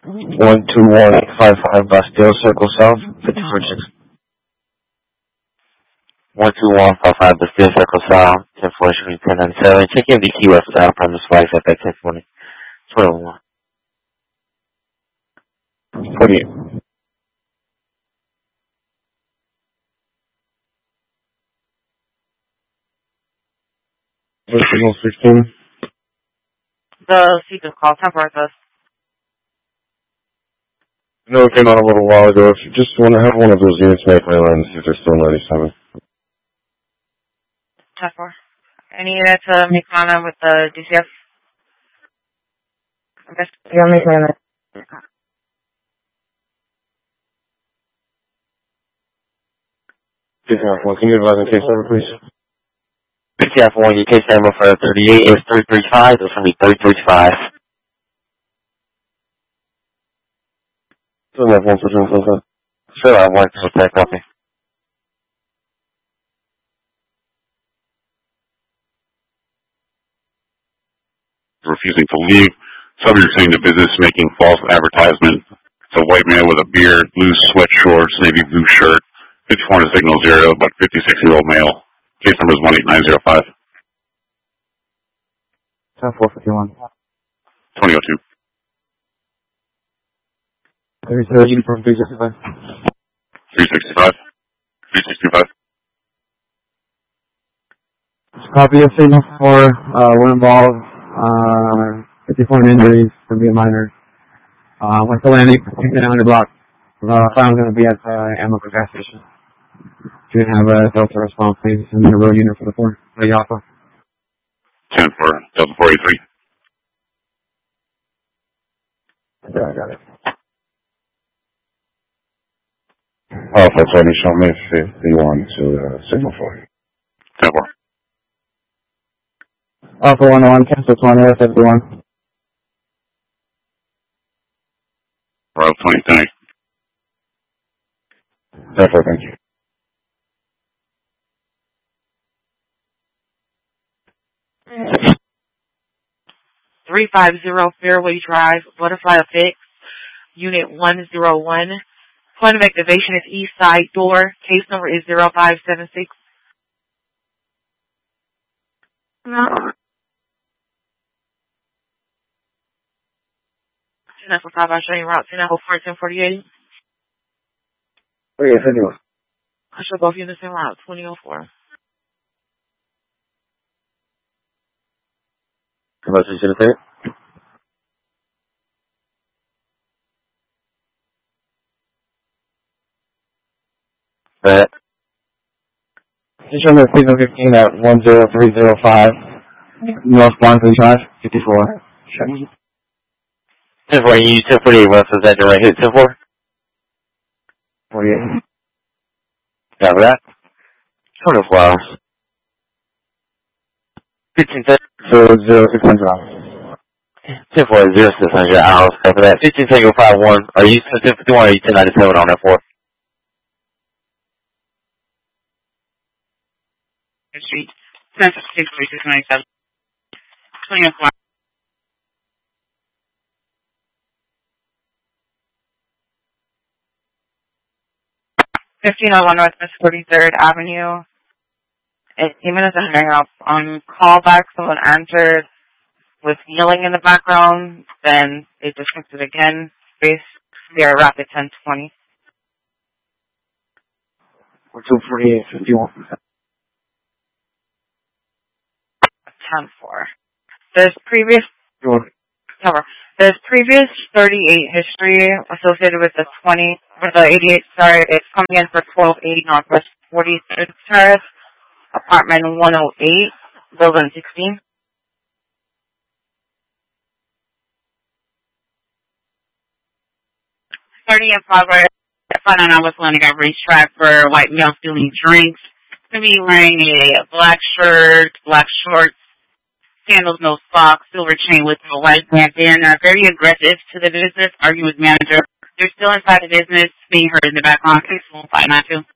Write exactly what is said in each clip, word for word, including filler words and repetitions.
one two one five five Bastille Circle South, fifty-four six. one two one five five Bastille Circle South, ten four Street, ten ninety-seven. Check in the Key West South premise flights at that ten twenty. twenty-one. forty-eight. Signal sixteen. The seekers call, temporary us. No, it came out a little while ago. If you just want to have one of those units make my line, see if they're still ninety-seven. ten four. Any unit to make contact with the D C F? Yeah, make contact. D C F one, can you advise on case number, please? D C F one, your case number for thirty-eight is three three five. It's going to be three three five. Still have one for June Sunset. Sure, I want to take copy. Refusing to leave. Subject saying the business making false advertisement. It's a white man with a beard, blue sweat shorts, navy blue shirt, fifty-four to signal zero, but fifty-six-year-old male. Case number is one eight nine zero five. ten four fifty-one. twenty oh two. There's a uniform three sixty-five. three sixty-five. three sixty-five. Copy of signal for uh, one involved, uh, fifty-four injuries for being minor. Uh, went to landing, down the block. Uh, found going to be at the uh, ammo gas station. Do you have a Delta response, please? And the road unit for the four, the Alpha. ten for Delta four eighty-three. Yeah, I got it. Alpha twenty, show me fifty-one to uh, signal four. ten four. Alpha one oh one, cancel twenty, fifty-one. Bravo twenty, ten eight. ten four, thank you. three five zero Fairway Drive, Butterfly Fix, Unit one zero one. Point of activation is East Side Door. Case number is zero five seven six. No. ten four five, I'll show you route ten four, ten forty-eight. Okay, signal. I show both units in route twenty oh four. How much is it there? That. Just show me the signal fifteen at one zero three zero five. North Barnsley Drive, fifty-four. ten four, you use ten forty-eight West, is that direct hit ten four? forty-eight. Got that? twenty-four hours. fifteen So zero six hundred hours. ten four, zero six hundred hours. After that, fifteen Tango five one. Are you ten fifty-one or are you ten ninety-seven on that four? Street, ten six forty-six ninety-seven. twenty oh four. fifteen oh one Northwest forty-third Avenue. It, even as a hang up on callback, someone answered with yelling in the background, then they disconnected again. Space, they are rapid ten twenty. Or two forty-eight, fifty-one. ten four. There's previous, cover. There's previous thirty-eight history associated with the twenty, with the eighty-eight, sorry, it's coming in for twelve eighty Northwest forty-third Terrace, apartment one oh eight, building sixteen. thirty and five, I found out I was going to get racetrack for white male stealing drinks. Going to be wearing a black shirt, black shorts, sandals, no socks, silver chain with a white bandana. Very aggressive to the business, arguing with manager. They're still inside the business, being heard in the background. six one five nine two.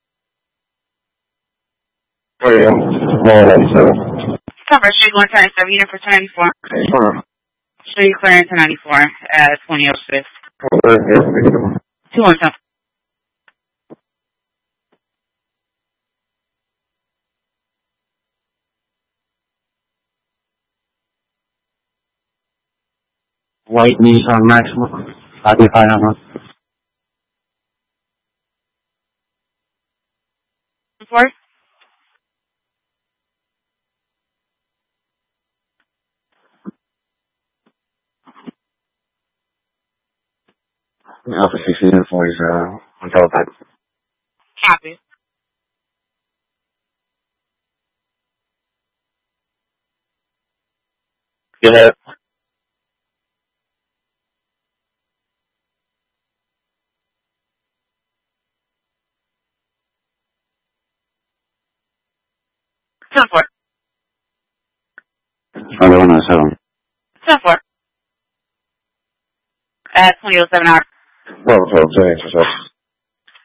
Oh, yeah. one ninety-seven. Cover, street one ninety-seven, unit for ten ninety-four. Sure. Street clearance ten ninety-four at twenty oh six. Two one seven. White Nissan Maxima. Thirty-five number. Four. Alpha sixteen four is uh, on teletype. Copy. Go ahead. Ten four. Other one oh seven. Ten four. At twenty oh seven hours. Bravo twelve, ten, exercise.